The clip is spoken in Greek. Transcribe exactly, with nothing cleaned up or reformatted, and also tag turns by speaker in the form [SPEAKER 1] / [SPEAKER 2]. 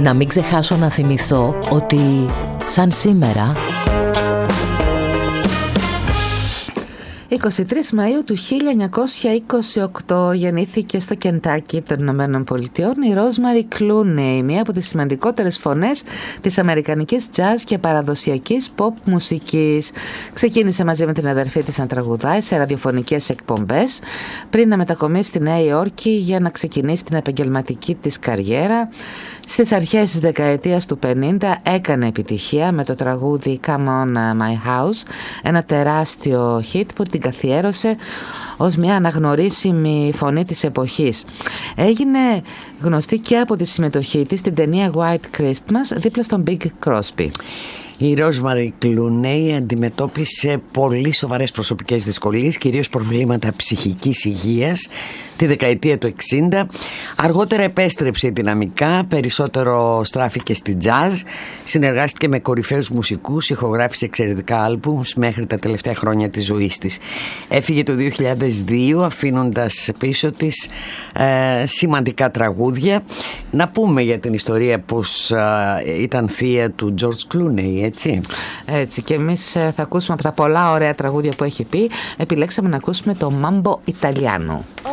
[SPEAKER 1] Να μην ξεχάσω να θυμηθώ ότι σαν σήμερα
[SPEAKER 2] είκοσι τρεις Μαΐου του χίλια εννιακόσια είκοσι οκτώ γεννήθηκε στο Κεντάκι των Ηνωμένων Πολιτειών η Ρόσμαρι Κλούνεϊ, μία από τις σημαντικότερες φωνές της αμερικανικής jazz και παραδοσιακής pop μουσικής. Ξεκίνησε μαζί με την αδερφή της να τραγουδάει σε ραδιοφωνικές εκπομπές πριν να μετακομίσει στη Νέα Υόρκη για να ξεκινήσει την επαγγελματική της καριέρα. Στις αρχές της δεκαετίας του πενήντα έκανε επιτυχία με το τραγούδι Come On My House, ένα τεράστιο hit που την καθιέρωσε ως μια αναγνωρίσιμη φωνή της εποχής. Έγινε γνωστή και από τη συμμετοχή της στην ταινία White Christmas δίπλα στον Bing Crosby.
[SPEAKER 3] Η Ρόσμαρι Κλούνεϊ αντιμετώπισε πολύ σοβαρές προσωπικές δυσκολίες, κυρίως προβλήματα ψυχικής υγείας, τη δεκαετία του εξήντα. Αργότερα επέστρεψε δυναμικά, περισσότερο στράφηκε στη jazz, συνεργάστηκε με κορυφαίους μουσικούς, ηχογράφησε εξαιρετικά άλμπουμς μέχρι τα τελευταία χρόνια της ζωής της. Έφυγε το δύο χιλιάδες δύο αφήνοντας πίσω της ε, σημαντικά τραγούδια. Να πούμε για την ιστορία πως ε, ήταν θεία του George Clooney, έτσι.
[SPEAKER 2] Έτσι, και εμείς θα ακούσουμε από τα πολλά ωραία τραγούδια που έχει πει, επιλέξαμε να ακούσουμε το Mambo Italiano.